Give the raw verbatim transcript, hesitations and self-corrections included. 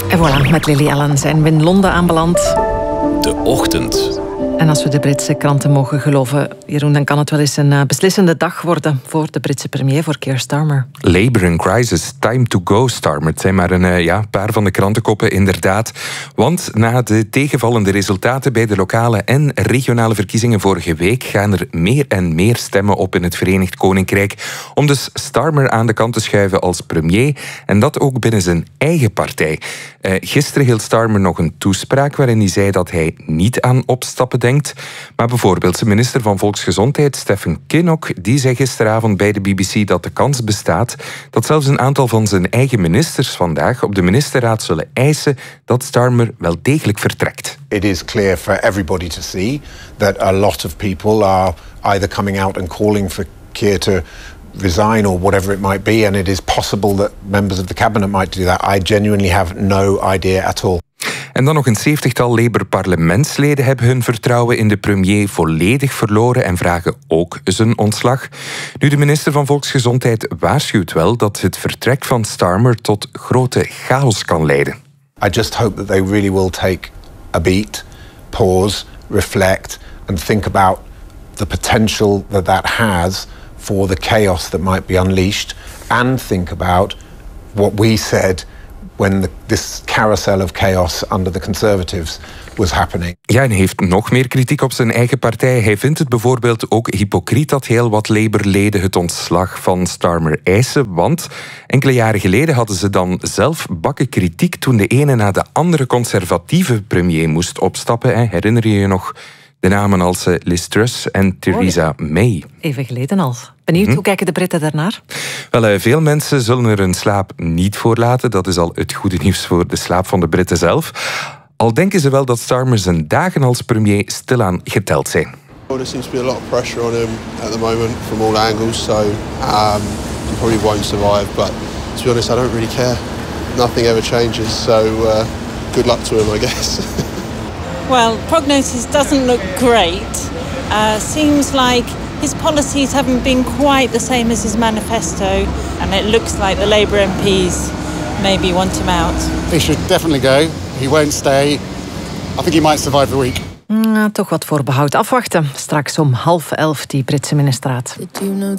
En voilà, met Lily Allen zijn we in Londen aanbeland. De Ochtend. En als we de Britse kranten mogen geloven, Jeroen, dan kan het wel eens een uh, beslissende dag worden voor de Britse premier, voor Keir Starmer. Labour in crisis, time to go, Starmer. Het zijn maar een uh, ja, paar van de krantenkoppen, inderdaad. Want na de tegenvallende resultaten bij de lokale en regionale verkiezingen vorige week gaan er meer en meer stemmen op in het Verenigd Koninkrijk om dus Starmer aan de kant te schuiven als premier. En dat ook binnen zijn eigen partij. Uh, gisteren hield Starmer nog een toespraak waarin hij zei dat hij niet aan opstappen denkt. Maar bijvoorbeeld de minister van Volksgezondheid, Stephen Kinnock, die zei gisteravond bij de B B C dat de kans bestaat dat zelfs een aantal van zijn eigen ministers vandaag op de ministerraad zullen eisen dat Starmer wel degelijk vertrekt. It is clear for everybody to see that a lot of people are either coming out and calling for Keir to resign or whatever it might be, and it is possible that members of the cabinet might do that. I genuinely have no idea at all. En dan nog een zeventigtal Labour-parlementsleden hebben hun vertrouwen in de premier volledig verloren en vragen ook zijn ontslag. Nu, de minister van Volksgezondheid waarschuwt wel dat het vertrek van Starmer tot grote chaos kan leiden. I just hope that they really will take a beat, pause, reflect and think about the potential that that has for the chaos that might be unleashed, and think about what we said when the, this carousel of chaos under the Conservatives was happening. Ja, en hij heeft nog meer kritiek op zijn eigen partij. Hij vindt het bijvoorbeeld ook hypocriet dat heel wat Labour-leden het ontslag van Starmer eisen, want enkele jaren geleden hadden ze dan zelf bakken kritiek toen de ene na de andere conservatieve premier moest opstappen. Herinner je je nog de namen als Liz Truss en Theresa May? Even geleden al. Benieuwd, hm? Hoe kijken de Britten daarnaar? Wel, veel mensen zullen er hun slaap niet voor laten. Dat is al het goede nieuws voor de slaap van de Britten zelf. Al denken ze wel dat Starmer zijn dagen als premier stilaan geteld zijn. There seems to be a lot of pressure on him at the moment from all angles, so um, he probably won't survive. But to be honest, I don't really care. Nothing ever changes, so uh, good luck to him, I guess. Well, prognosis doesn't look great. Uh, seems like his policies haven't been quite the same as his manifesto, and it looks like the Labour M Ps maybe want him out. He should definitely go. He won't stay. I think he might survive the week. Ja, toch wat voorbehoud. Afwachten. Straks om half elf die Britse ministerraad. Did you know